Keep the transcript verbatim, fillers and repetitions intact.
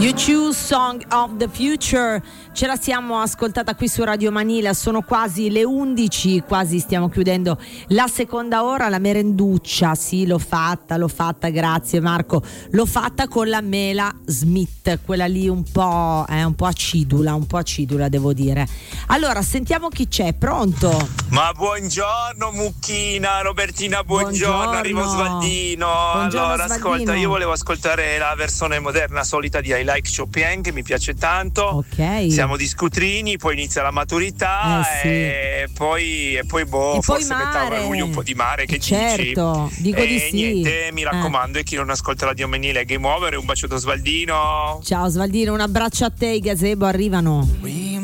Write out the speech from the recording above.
You Choose Song of the Future, ce la siamo ascoltata qui su Radio Manila, sono quasi le undici, quasi stiamo chiudendo la seconda ora, la merenduccia, sì l'ho fatta, l'ho fatta, grazie Marco, l'ho fatta con la mela Smith, quella lì un po', è eh, un po' acidula, un po' acidula devo dire. Allora sentiamo chi c'è, pronto? Ma buongiorno Mucchina, Robertina, buongiorno, buongiorno. Arrivo Svaldino. Buongiorno, allora Svaldino. Ascolta, io volevo ascoltare la versione moderna solita di I Like Chopin, che mi piace tanto. Ok. Siamo di scutrini, poi inizia la maturità eh, sì. e poi e poi boh, e forse poi metà lui un po' di mare, che certo, dici? Dico e di sì. niente, mi raccomando, eh. e chi non ascolta la Diomenile Game Over, un bacio da Svaldino. Ciao Svaldino, un abbraccio a te, i gazebo arrivano.